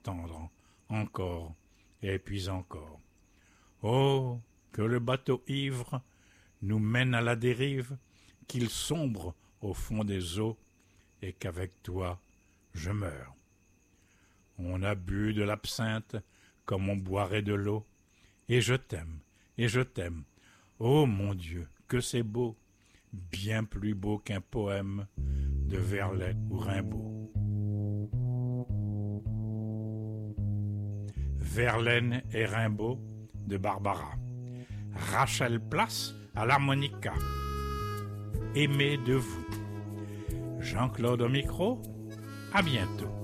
entendre, encore et puis encore. Oh, que le bateau ivre nous mène à la dérive, qu'il sombre au fond des eaux, et qu'avec toi je meurs. On a bu de l'absinthe comme on boirait de l'eau, et je t'aime, oh mon Dieu, que c'est beau, bien plus beau qu'un poème de Verlet ou Rimbaud. Verlaine et Rimbaud de Barbara. Rachel Place à l'harmonica. Aimé de vous. Jean-Claude au micro. À bientôt.